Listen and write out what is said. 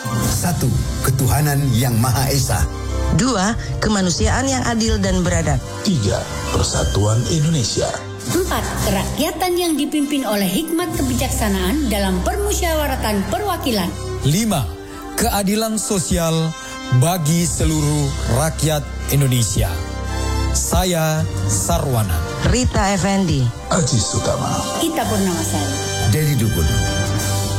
1. Ketuhanan yang Maha Esa. 2. Kemanusiaan yang adil dan beradab. 3. Persatuan Indonesia. 4. Kerakyatan yang dipimpin oleh hikmat kebijaksanaan dalam permusyawaratan perwakilan. 5. Keadilan sosial bagi seluruh rakyat Indonesia. Saya Sarwana. Rita Effendi. Aziz Utama. Ita Purnamasari. Dedi Dukun.